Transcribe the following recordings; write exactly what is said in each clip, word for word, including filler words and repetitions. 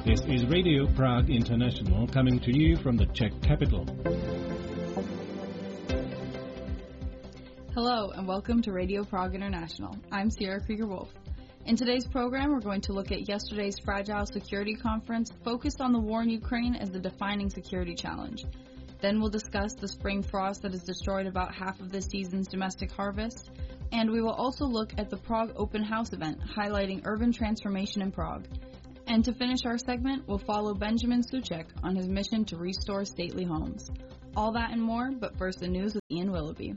This is Radio Prague International coming to you from the Czech capital. Hello and welcome to Radio Prague International. I'm Sierra Krieger-Wolf. In today's program, we're going to look at yesterday's Fragile Security Conference focused on the war in Ukraine as the defining security challenge. Then we'll discuss the spring frost that has destroyed about half of this season's domestic harvest. And we will also look at the Prague Open House event, highlighting urban transformation in Prague. And to finish our segment, we'll follow Benjamin Suchek on his mission to restore stately homes. All that and more, but first the news with Ian Willoughby.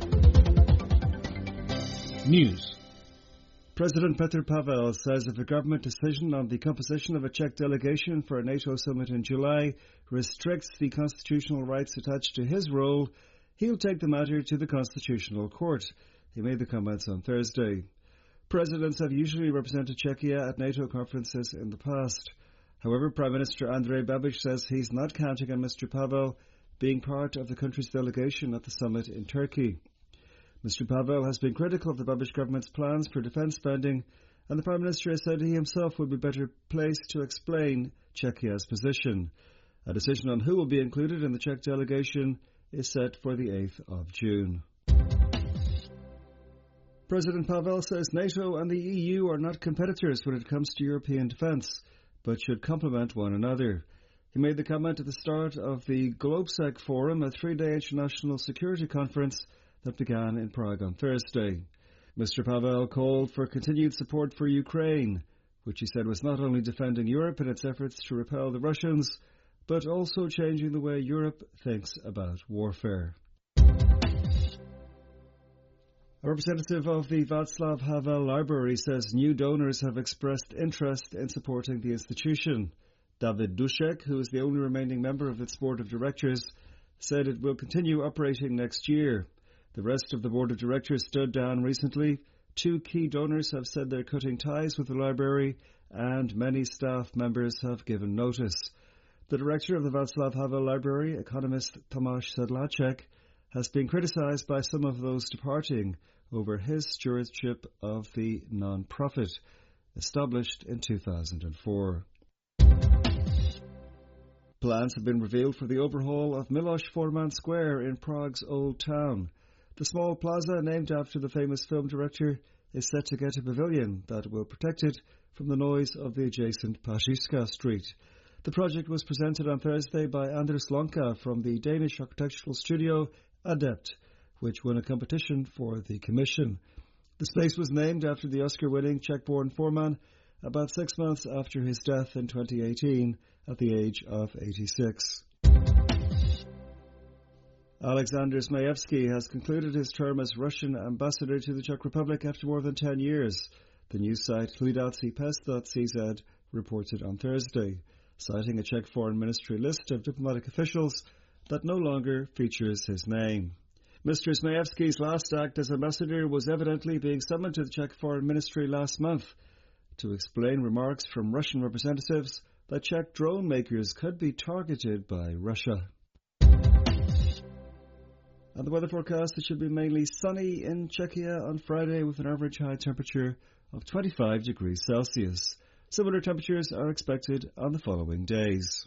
News. President Petr Pavel says if a government decision on the composition of a Czech delegation for a NATO summit in July restricts the constitutional rights attached to his role, he'll take the matter to the Constitutional Court. He made the comments on Thursday. Presidents have usually represented Czechia at NATO conferences in the past. However, Prime Minister Andrej Babiš says he's not counting on Mister Pavel being part of the country's delegation at the summit in Turkey. Mister Pavel has been critical of the Babiš government's plans for defence spending, and the Prime Minister has said he himself would be better placed to explain Czechia's position. A decision on who will be included in the Czech delegation is set for the eighth of June. President Pavel says NATO and the E U are not competitors when it comes to European defence, but should complement one another. He made the comment at the start of the GlobeSec Forum, a three-day international security conference that began in Prague on Thursday. Mister Pavel called for continued support for Ukraine, which he said was not only defending Europe in its efforts to repel the Russians, but also changing the way Europe thinks about warfare. A representative of the Václav Havel Library says new donors have expressed interest in supporting the institution. David Dušek, who is the only remaining member of its board of directors, said it will continue operating next year. The rest of the board of directors stood down recently. Two key donors have said they're cutting ties with the library, and many staff members have given notice. The director of the Václav Havel Library, economist Tomáš Sedláček, has been criticised by some of those departing over his stewardship of the non-profit, established in two thousand four. Plans have been revealed for the overhaul of Miloš Forman Square in Prague's Old Town. The small plaza, named after the famous film director, is set to get a pavilion that will protect it from the noise of the adjacent Pařížská Street. The project was presented on Thursday by Anders Lonka from the Danish architectural studio Adept, which won a competition for the commission. The space was named after the Oscar-winning Czech-born Forman about six months after his death in twenty eighteen at the age of eighty-six. Alexander Zmayevsky has concluded his term as Russian ambassador to the Czech Republic after more than ten years. The news site Hlidací pes dot c z reported on Thursday, citing a Czech foreign ministry list of diplomatic officials that no longer features his name. Mister Zmayevsky's last act as ambassador was evidently being summoned to the Czech foreign ministry last month to explain remarks from Russian representatives that Czech drone makers could be targeted by Russia. And the weather forecast, it should be mainly sunny in Czechia on Friday with an average high temperature of twenty-five degrees Celsius. Similar temperatures are expected on the following days.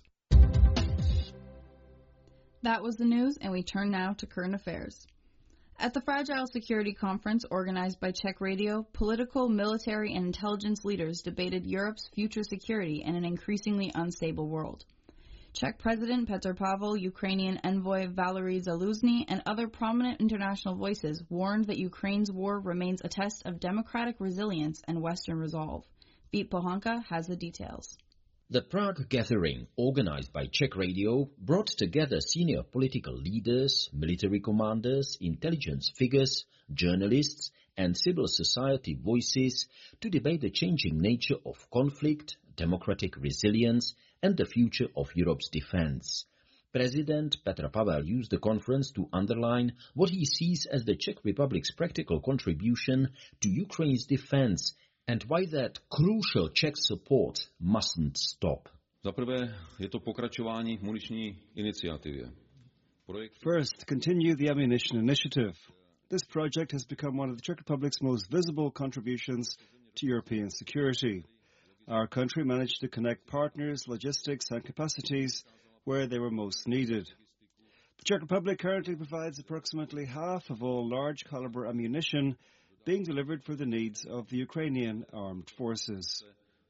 That was the news, and we turn now to current affairs. At the Fragile Security Conference organized by Czech Radio, political, military, and intelligence leaders debated Europe's future security in an increasingly unstable world. Czech President Petr Pavel, Ukrainian envoy Valery Zaluzny, and other prominent international voices warned that Ukraine's war remains a test of democratic resilience and Western resolve. Vít Pohanka has the details. The Prague gathering, organized by Czech Radio, brought together senior political leaders, military commanders, intelligence figures, journalists, and civil society voices to debate the changing nature of conflict, democratic resilience, and the future of Europe's defense. President Petr Pavel used the conference to underline what he sees as the Czech Republic's practical contribution to Ukraine's defense and why that crucial Czech support mustn't stop. Za prvé je to pokračování v muniční iniciativě. First, continue the ammunition initiative. This project has become one of the Czech Republic's most visible contributions to European security. our country managed to connect partners, logistics and capacities where they were most needed. The Czech Republic currently provides approximately half of all large caliber ammunition being delivered for the needs of the Ukrainian armed forces.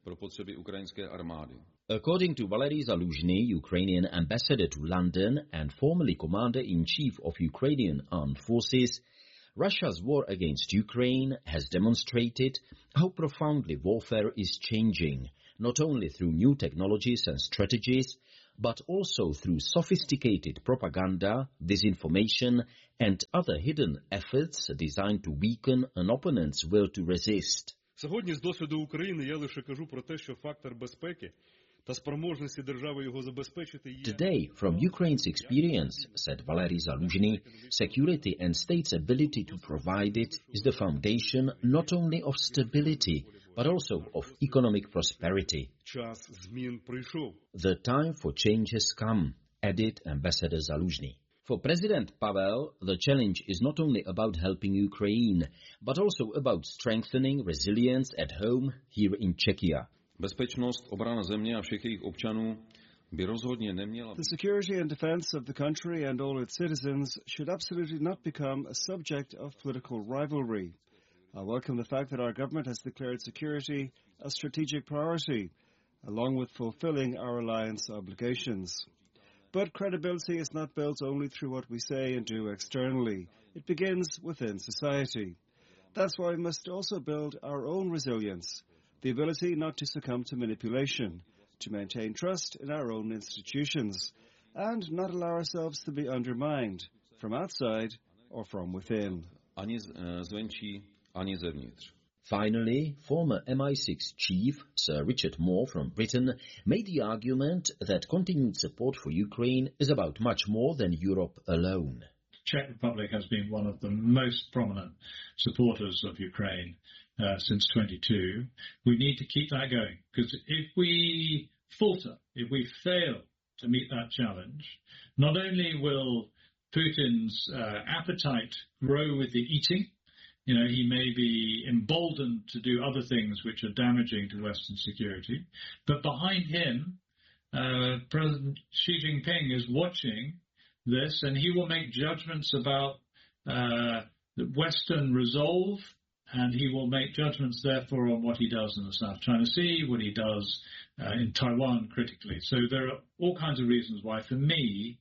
According to Valery Zaluzhny, Ukrainian ambassador to London and formerly commander-in-chief of Ukrainian armed forces, Russia's war against Ukraine has demonstrated how profoundly warfare is changing, not only through new technologies and strategies, but also through sophisticated propaganda, disinformation, and other hidden efforts designed to weaken an opponent's will to resist. Сьогодні з досвіду України я лише кажу про те, що фактор безпеки та спроможності держави його забезпечити є... Today, from Ukraine's experience, said Valery Zaluzhny, security and state's ability to provide it is the foundation not only of stability, but also of economic prosperity. Час змін прийшов. The time for change has come, added Ambassador Zaluzhny. For President Pavel, the challenge is not only about helping Ukraine, but also about strengthening resilience at home here in Czechia. Bezpečnost, obrana země a všech jejich občanů by rozhodně neměla... The security and defense of the country and all its citizens should absolutely not become a subject of political rivalry. I welcome the fact that our government has declared security a strategic priority, along with fulfilling our alliance obligations. But credibility is not built only through what we say and do externally. It begins within society. That's why we must also build our own resilience, the ability not to succumb to manipulation, to maintain trust in our own institutions, and not allow ourselves to be undermined from outside or from within. Ani zvenčí, ani zevnitř. Finally, former M I six chief Sir Richard Moore from Britain made the argument that continued support for Ukraine is about much more than Europe alone. Czech Republic has been one of the most prominent supporters of Ukraine uh, since twenty-two. We need to keep that going, because if we falter, if we fail to meet that challenge, not only will Putin's uh, appetite grow with the eating, you know, he may be emboldened to do other things which are damaging to Western security, but behind him, uh, President Xi Jinping is watching this, and he will make judgments about uh, the Western resolve, and he will make judgments, therefore, on what he does in the South China Sea, what he does uh, in Taiwan critically. So there are all kinds of reasons why, for me,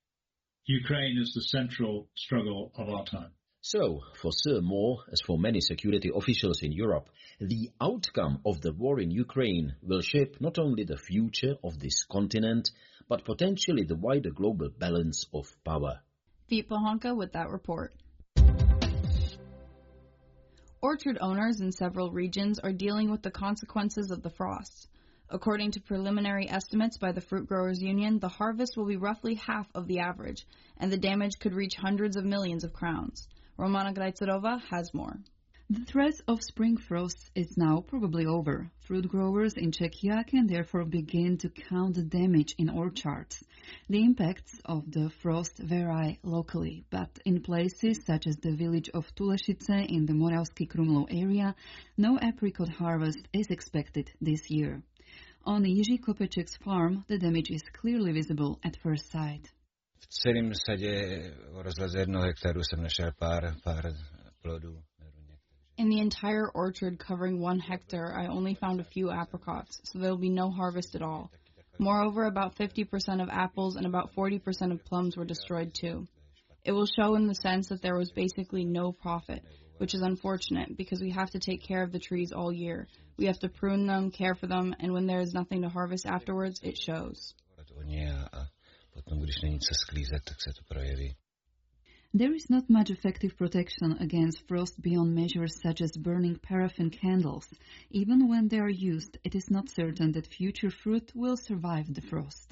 Ukraine is the central struggle of our time. So, for Sir Moore, as for many security officials in Europe, the outcome of the war in Ukraine will shape not only the future of this continent, but potentially the wider global balance of power. Pete Pohonka with that report. Orchard owners in several regions are dealing with the consequences of the frost. According to preliminary estimates by the Fruit Growers Union, the harvest will be roughly half of the average, and the damage could reach hundreds of millions of crowns. Romana Grajcerova has more. The threat of spring frosts is now probably over. Fruit growers in Czechia can therefore begin to count the damage in orchards. The impacts of the frost vary locally, but in places such as the village of Tulešice in the Moravský Krumlov area, no apricot harvest is expected this year. On Jiří Kopeček's farm, the damage is clearly visible at first sight. V celém sadě o rozloze jednoho hektaru jsem našel pár, pár plodů. In the entire orchard covering one hectare, I only found a few apricots, so there will be no harvest at all. Moreover, about fifty percent of apples and about forty percent of plums were destroyed too. It will show in the sense that there was basically no profit, which is unfortunate because we have to take care of the trees all year. We have to prune them, care for them, and when there is nothing to harvest afterwards, it shows. There is not much effective protection against frost beyond measures such as burning paraffin candles. Even when they are used, it is not certain that future fruit will survive the frost.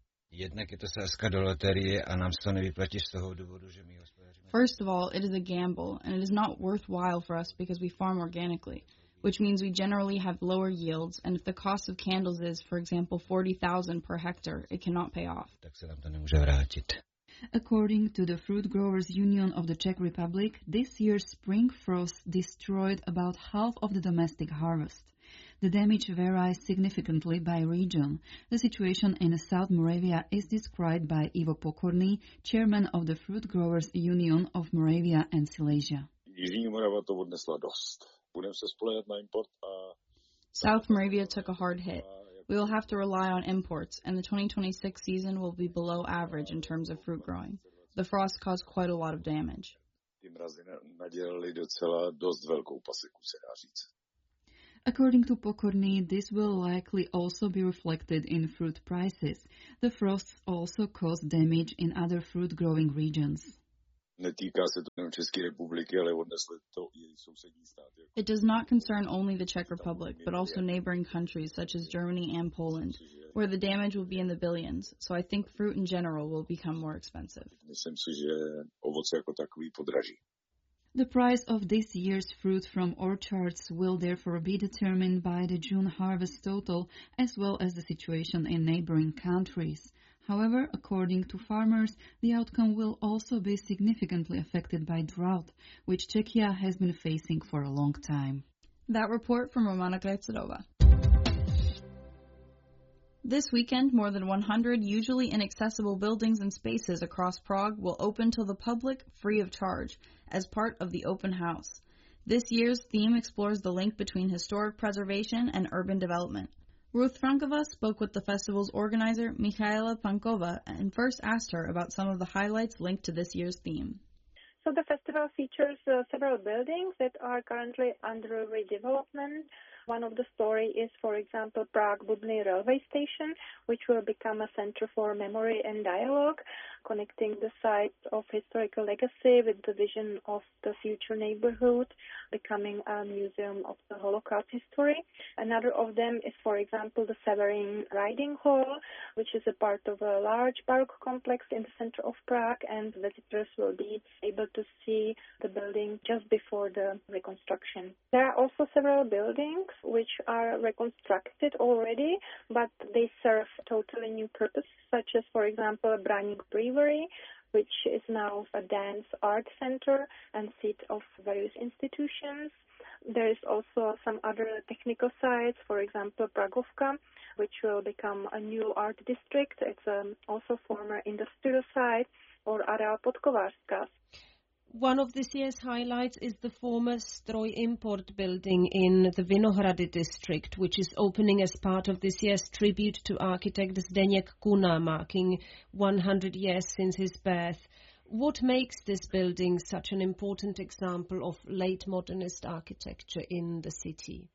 First of all, it is a gamble, and it is not worthwhile for us because we farm organically, which means we generally have lower yields, and if the cost of candles is, for example, forty thousand dollars per hectare, it cannot pay off. According to the Fruit Growers Union of the Czech Republic, this year's spring frost destroyed about half of the domestic harvest. The damage varies significantly by region. The situation in South Moravia is described by Ivo Pokorný, chairman of the Fruit Growers Union of Moravia and Silesia. South Moravia took a hard hit. We will have to rely on imports, and the twenty twenty-six season will be below average in terms of fruit growing. The frost caused quite a lot of damage. According to Pokorný, this will likely also be reflected in fruit prices. The frosts also caused damage in other fruit-growing regions. It does not concern only the Czech Republic, but also neighboring countries such as Germany and Poland, where the damage will be in the billions, so I think fruit in general will become more expensive. The price of this year's fruit from orchards will therefore be determined by the June harvest total as well as the situation in neighboring countries. However, according to farmers, the outcome will also be significantly affected by drought, which Czechia has been facing for a long time. That report from Romana Krejcirova. This weekend, more than one hundred usually inaccessible buildings and spaces across Prague will open to the public free of charge as part of the open house. This year's theme explores the link between historic preservation and urban development. Ruth Frankova spoke with the festival's organizer, Michaela Pankova, and first asked her about some of the highlights linked to this year's theme. So the festival features uh, several buildings that are currently under redevelopment. One of the stories is, for example, Prague-Bubny railway station, which will become a center for memory and dialogue, connecting the sites of historical legacy with the vision of the future neighborhood, becoming a museum of the Holocaust history. Another of them is, for example, the Severin Riding Hall, which is a part of a large Baroque complex in the center of Prague, and visitors will be able to see the building just before the reconstruction. There are also several buildings which are reconstructed already, but they serve totally new purposes, such as, for example, a Braník Brewery, which is now a dance art center and seat of various institutions. There is also some other technical sites, for example, Pragovka, which will become a new art district. It's um, also former industrial site, or Areál Podkovářská. One of this year's highlights is the former Stroj Import building in the Vinohrady district, which is opening as part of this year's tribute to architect Zdeněk Kuna, marking one hundred years since his birth. What makes this building such an important example of late modernist architecture in the city?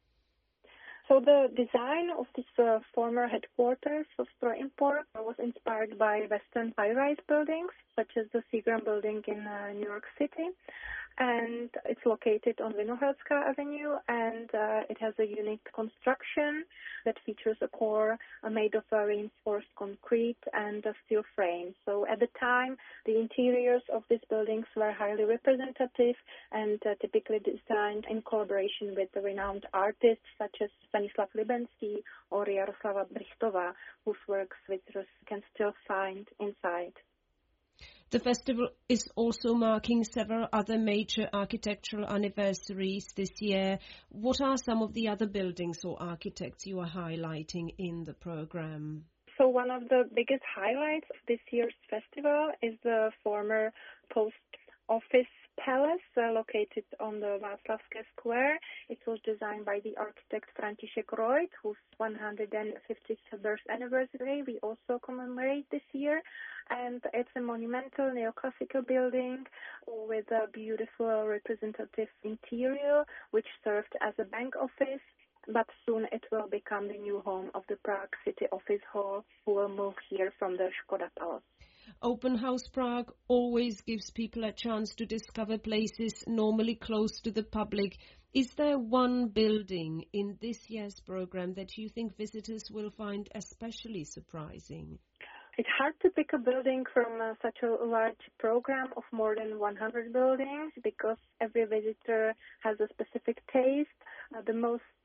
So the design of this uh, former headquarters of Stroj Import was inspired by Western high-rise buildings, such as the Seagram building in uh, New York City. And it's located on Vinohradská Avenue, and uh, it has a unique construction that features a core uh, made of uh, reinforced concrete and a steel frame. So at the time, the interiors of these buildings were highly representative and uh, typically designed in collaboration with the renowned artists such as Stanislav Libenský or Jaroslava Brichtová, whose works visitors can still find inside. The festival is also marking several other major architectural anniversaries this year. What are some of the other buildings or architects you are highlighting in the program? So one of the biggest highlights of this year's festival is the former post office palace uh, located on the Václavské Square. It was designed by the architect František Reuth, whose one hundred fiftieth birth anniversary we also commemorate this year. And it's a monumental neoclassical building with a beautiful representative interior, which served as a bank office. But soon it will become the new home of the Prague City Office Hall, who will move here from the Škoda Palace. Open House Prague always gives people a chance to discover places normally close to the public. Is there one building in this year's program that you think visitors will find especially surprising? It's hard to pick a building from uh, such a large program of more than one hundred buildings because every visitor has a specific taste. Uh, the most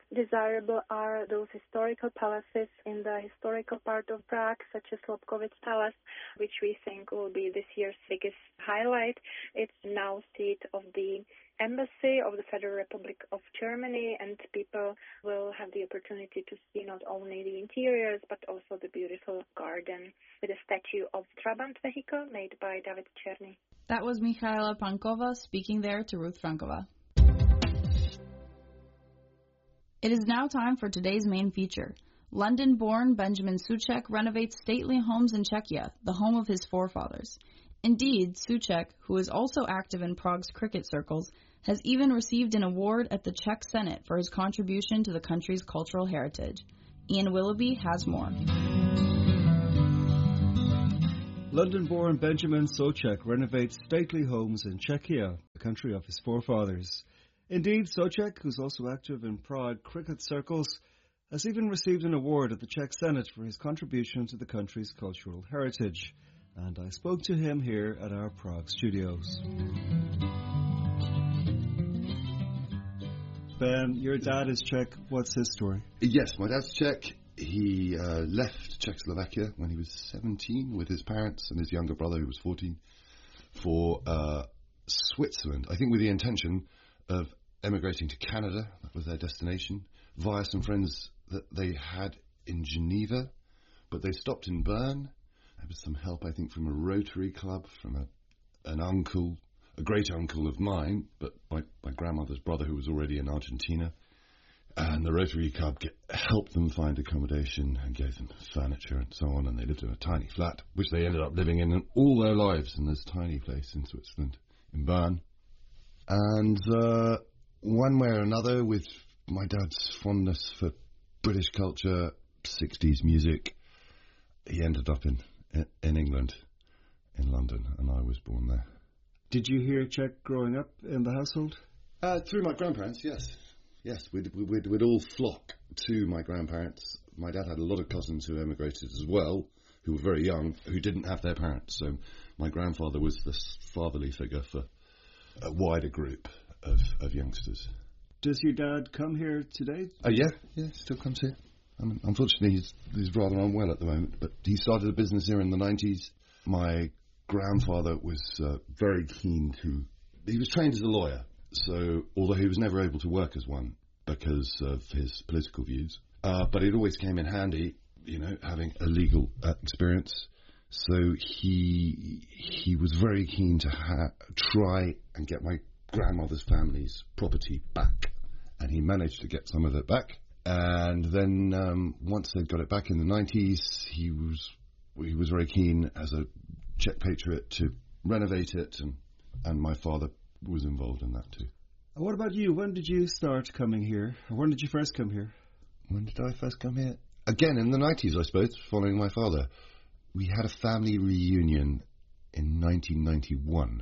desirable are those historical palaces in the historical part of Prague, such as Lobkowicz Palace, which we think will be this year's biggest highlight. It's now seat of the Embassy of the Federal Republic of Germany, and people will have the opportunity to see not only the interiors but also the beautiful garden with a statue of Trabant vehicle made by David Czerny. That was Michaela Pankova speaking there to Ruth Frankova. It is now time for today's main feature. London-born Benjamin Souček renovates stately homes in Czechia, the home of his forefathers. Indeed, Souček, who is also active in Prague's cricket circles, has even received an award at the Czech Senate for his contribution to the country's cultural heritage. Ian Willoughby has more. London-born Benjamin Souček renovates stately homes in Czechia, the country of his forefathers. Indeed, Souček, who's also active in Prague cricket circles, has even received an award at the Czech Senate for his contribution to the country's cultural heritage. And I spoke to him here at our Prague studios. Ben, your dad is Czech. What's his story? Yes, my dad's Czech. He uh, left Czechoslovakia when he was seventeen with his parents and his younger brother, who was fourteen, for uh, Switzerland, I think with the intention of emigrating to Canada. That was their destination, via some friends that they had in Geneva, but they stopped in Bern. There was some help, I think, from a Rotary Club, from a, an uncle, a great-uncle of mine, but my, my grandmother's brother, who was already in Argentina. And the Rotary Club get, helped them find accommodation and gave them furniture and so on, and they lived in a tiny flat, which they ended up living in all their lives in this tiny place in Switzerland, in Bern. And uh, one way or another, with my dad's fondness for British culture, sixties music, he ended up in, in, in England, in London, and I was born there. Did you hear Czech growing up in the household? Uh, through my grandparents, yes. Yes, we'd, we'd, we'd all flock to my grandparents. My dad had a lot of cousins who emigrated as well, who were very young, who didn't have their parents. So my grandfather was this fatherly figure for a wider group of, of youngsters. Does your dad come here today? Uh, yeah, yeah, still comes here. I mean, unfortunately, he's, he's rather unwell at the moment, but he started a business here in the nineties. My grandfather was uh, very keen to... He was trained as a lawyer. So, although he was never able to work as one because of his political views, uh, but it always came in handy, you know, having a legal uh, experience. So he he was very keen to ha- try and get my grandmother's family's property back, and he managed to get some of it back. And then um, once they got it back in the nineties, he was he was very keen as a Czech patriot to renovate it, and and my father was involved in that too. And what about you? When did you start coming here? Or when did you first come here? When did I first come here? Again, in the nineties, I suppose, following my father. We had a family reunion in nineteen ninety-one.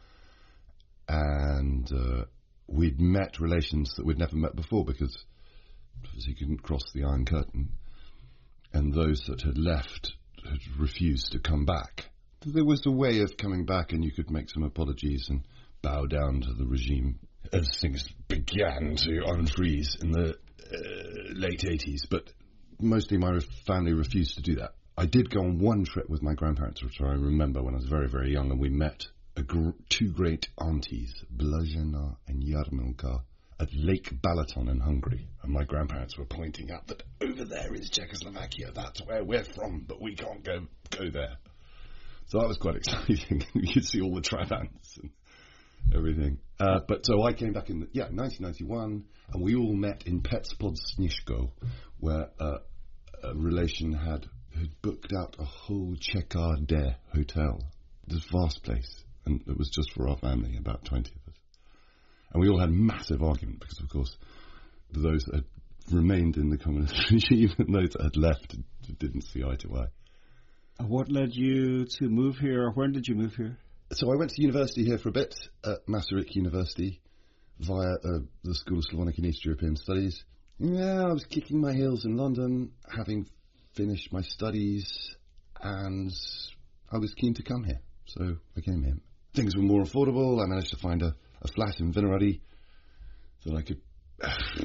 And uh, we'd met relations that we'd never met before because he couldn't cross the Iron Curtain. And those that had left had refused to come back. There was a way of coming back, and you could make some apologies and bow down to the regime as things began to unfreeze in the uh, late eighties, but mostly my family refused to do that. I did go on one trip with my grandparents, which I remember when I was very, very young, and we met a gr- two great aunties, Blažena and Jarmilka, at Lake Balaton in Hungary, and my grandparents were pointing out that over there is Czechoslovakia, that's where we're from, but we can't go, go there. So that was quite exciting. You could see all the trams and everything. Uh, but so I came back in, the, yeah, nineteen ninety-one, and we all met in Petspodsnishko, where uh, a relation had, had booked out a whole Czechar Dare hotel. This vast place, and it was just for our family, about twenty of us. And we all had a massive argument because, of course, those that had remained in the communist regime and those that had left didn't see eye to eye. What led you to move here, or when did you move here? So I went to university here for a bit at Masaryk University via uh, the School of Slavonic and East European Studies. Yeah, I was kicking my heels in London, having finished my studies, and I was keen to come here, so I came here. Things were more affordable. I managed to find a, a flat in Vinohrady so that I could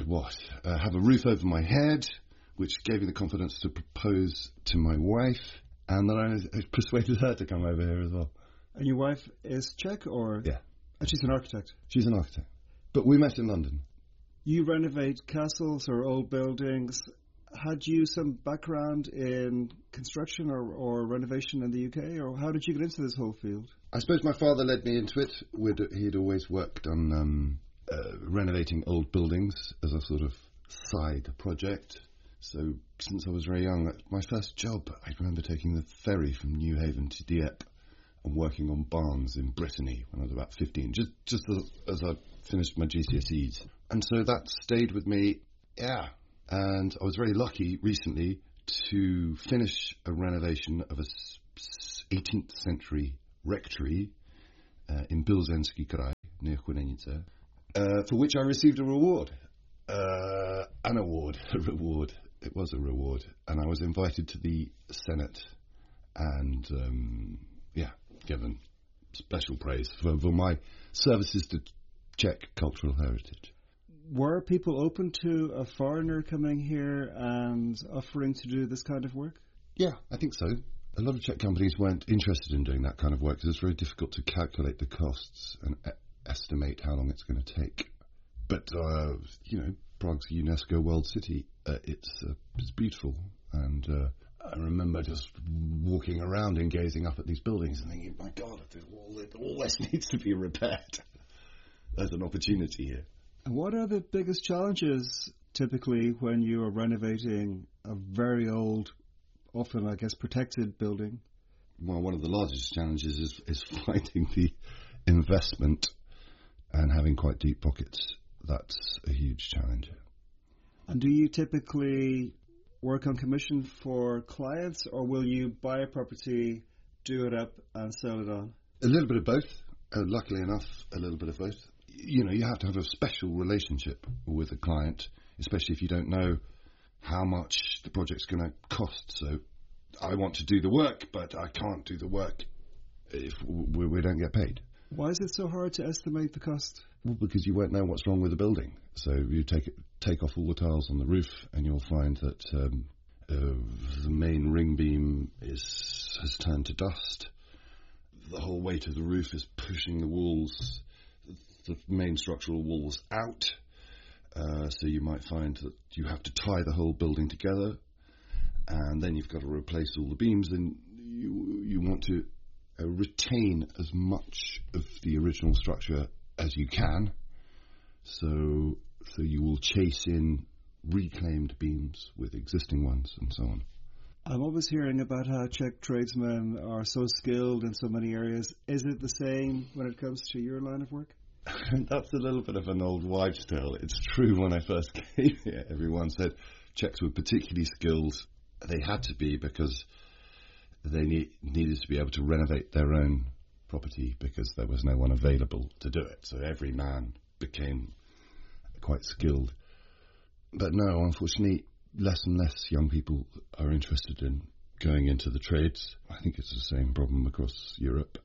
what? Uh, have a roof over my head, which gave me the confidence to propose to my wife, and then I, I persuaded her to come over here as well. And your wife is Czech, or? Yeah. And she's an architect? She's an architect. But we met in London. You renovate castles or old buildings. Had you some background in construction or, or renovation in the U K, or how did you get into this whole field? I suppose my father led me into it. We'd, he'd always worked on um, uh, renovating old buildings as a sort of side project. So since I was very young, my first job, I remember taking the ferry from New Haven to Dieppe and working on barns in Brittany when I was about fifteen, just, just as, as I finished my G C S Es. And so that stayed with me, yeah. And I was very lucky recently to finish a renovation of a eighteenth century rectory uh, in Bilzensky Krai, near Kunenice, uh, for which I received a reward. Uh, an award, a reward. It was a reward. And I was invited to the Senate and, um, yeah, given special praise for, for my services to Czech cultural heritage. Were people open to a foreigner coming here and offering to do this kind of work? Yeah, I think so. A lot of Czech companies weren't interested in doing that kind of work because it's very difficult to calculate the costs and e- estimate how long it's going to take. But, uh, you know, Prague's a UNESCO World City. Uh, it's, uh, it's beautiful. And uh, I remember just walking around and gazing up at these buildings and thinking, my God, all, all this needs to be repaired. There's an opportunity here. And what are the biggest challenges typically when you are renovating a very old, often, I guess, protected building? Well, one of the largest challenges is, is finding the investment and having quite deep pockets. That's a huge challenge. And do you typically work on commission for clients, or will you buy a property, do it up, and sell it on? A little bit of both. Uh, luckily enough, a little bit of both. You know, you have to have a special relationship with a client, especially if you don't know how much the project's going to cost. So I want to do the work, but I can't do the work if we, we don't get paid. Why is it so hard to estimate the cost? Well, because you won't know what's wrong with the building. So you take it, take off all the tiles on the roof, and you'll find that um, uh, the main ring beam is has turned to dust. The whole weight of the roof is pushing the walls, the main structural walls out. Uh, so you might find that you have to tie the whole building together, and then you've got to replace all the beams. And you you want to uh, retain as much of the original structure as you can. So so you will chase in reclaimed beams with existing ones and so on. I'm always hearing about how Czech tradesmen are so skilled in so many areas. Is it the same when it comes to your line of work? That's a little bit of an old wives' tale. It's true, when I first came here, everyone said Czechs were particularly skilled. They had to be because they need, needed to be able to renovate their own property because there was no one available to do it. So every man became quite skilled. But no, unfortunately, less and less young people are interested in going into the trades. I think it's the same problem across Europe.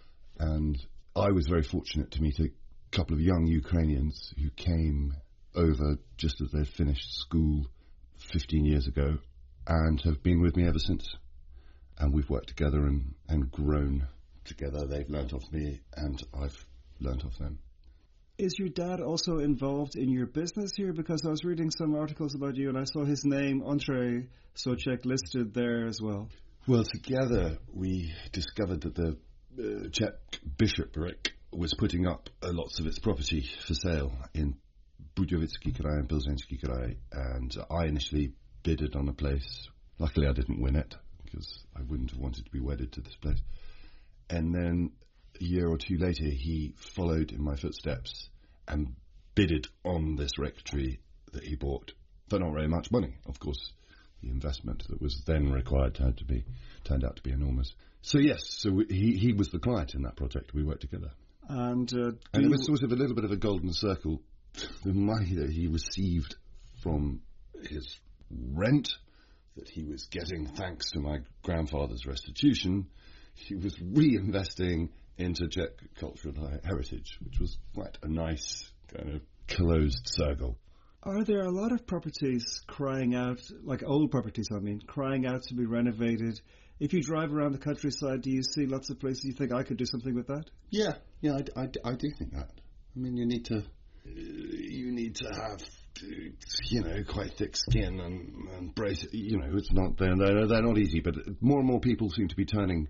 And I was very fortunate to meet a couple of young Ukrainians who came over just as they'd finished school fifteen years ago and have been with me ever since. And we've worked together and, and grown together. They've learnt off me and I've learnt off them. Is your dad also involved in your business here? Because I was reading some articles about you and I saw his name, Ondřej Souček, listed there as well. Well, together we discovered that the uh, Czech bishopric was putting up uh, lots of its property for sale in Budějovický Kraj and Plzeňský Kraj, and I initially bidded on a place. Luckily I didn't win it because I wouldn't have wanted to be wedded to this place. And then a year or two later he followed in my footsteps and bidded on this rectory that he bought for not very much money. Of course, the investment that was then required turned, to be, turned out to be enormous. So yes, so he, he was the client in that project. We worked together. And, uh, and it was sort of a little bit of a golden circle. The money that he received from his rent that he was getting thanks to my grandfather's restitution, he was reinvesting into Czech cultural heritage, which was quite a nice kind of closed circle. Are there a lot of properties crying out, like old properties I mean, crying out to be renovated? If you drive around the countryside, do you see lots of places you think I could do something with that? Yeah, yeah, I, I, I do think that. I mean, you need to, you need to have, you know, quite thick skin and, and brace. You know, it's not they're, they're they're not easy, but more and more people seem to be turning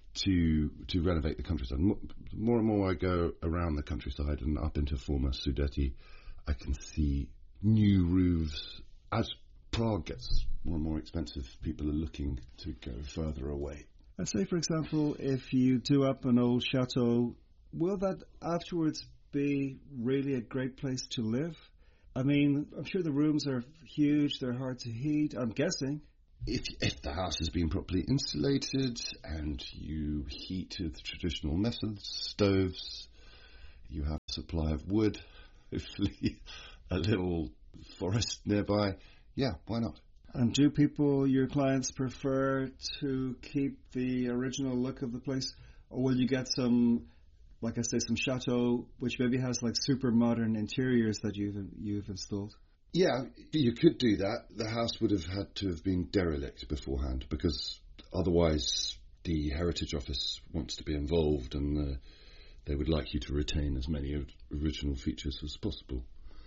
to to renovate the countryside. More and more I go around the countryside and up into former Sudeti, I can see new roofs. As Prague gets more and more expensive, people are looking to go further away. And say, for example, if you do up an old chateau, will that afterwards be really a great place to live? I mean, I'm sure the rooms are huge, they're hard to heat, I'm guessing. If if the house has been properly insulated and you heat with traditional methods, stoves, you have a supply of wood, hopefully a little forest nearby, yeah, why not? And do people, your clients, prefer to keep the original look of the place? Or will you get some, like I say, some chateau, which maybe has like super modern interiors that you've you've installed? Yeah, you could do that. The house would have had to have been derelict beforehand, because otherwise the Heritage Office wants to be involved and uh, they would like you to retain as many original features as possible.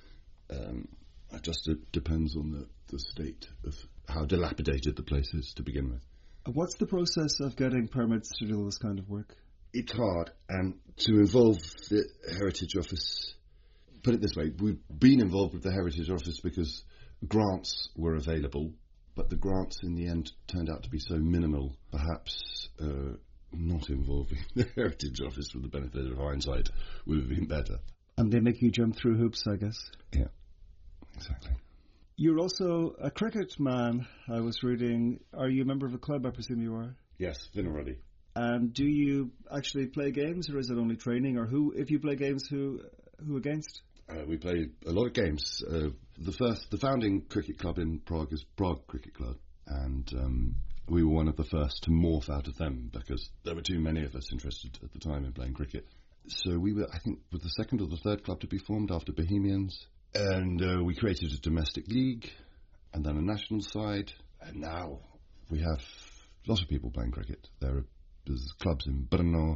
Um, it just uh, depends on the, the state of how dilapidated the place is to begin with. What's the process of getting permits to do this kind of work? It's hard, and to involve the Heritage Office, put it this way, we've been involved with the Heritage Office because grants were available, but the grants in the end turned out to be so minimal, perhaps uh, not involving the Heritage Office with the benefit of hindsight would have been better. And they make you jump through hoops, I guess. Yeah, exactly. You're also a cricket man, I was reading. Are you a member of a club, I presume you are? Yes, Vinohrady. And do you actually play games, or is it only training? Or who, if you play games, who who against? Uh, we play a lot of games. Uh, the first, the founding cricket club in Prague is Prague Cricket Club, and um, we were one of the first to morph out of them because there were too many of us interested at the time in playing cricket. So we were, I think, were the second or the third club to be formed after Bohemians, and uh, we created a domestic league, and then a national side, and now we have lots of people playing cricket. There are there's clubs in Brno,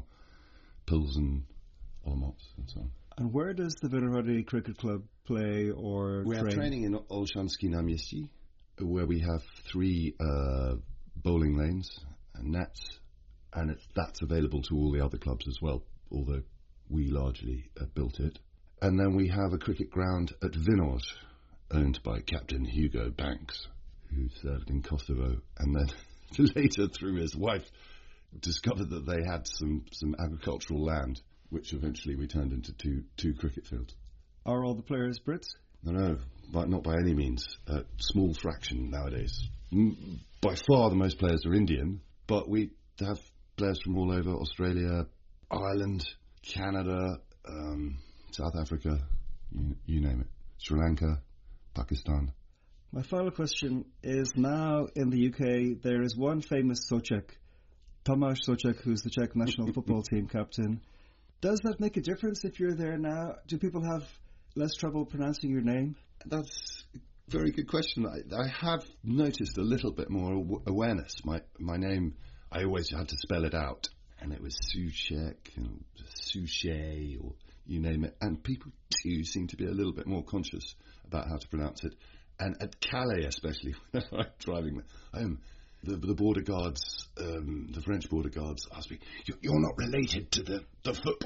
Pilsen, Olomouc, and so on. And where does the Vinohrady Cricket Club play or we train? We are training in Olshansky Náměstí, where we have three uh, bowling lanes and nets, and it's, that's available to all the other clubs as well, although we largely uh, built it. And then we have a cricket ground at Vinod, owned by Captain Hugo Banks, who served in Kosovo, and then later, through his wife, discovered that they had some, some agricultural land, which eventually we turned into two two cricket fields. Are all the players Brits? No, no, but not by any means. A small fraction nowadays. M- by far the most players are Indian, but we have players from all over: Australia, Ireland, Canada, um, South Africa, you, you name it. Sri Lanka, Pakistan. My final question is, now in the U K there is one famous Souček, Tomáš Souček, who's the Czech national football team captain. Does that make a difference if you're there now? Do people have less trouble pronouncing your name? That's a very good question. I, I have noticed a little bit more aw- awareness. My my name, I always had to spell it out, and it was Souček, and Souchet, or you name it. And people too seem to be a little bit more conscious about how to pronounce it. And at Calais, especially, when I'm driving home, the, the border guards, um, the French border guards, asked me, "You're not related to the, the football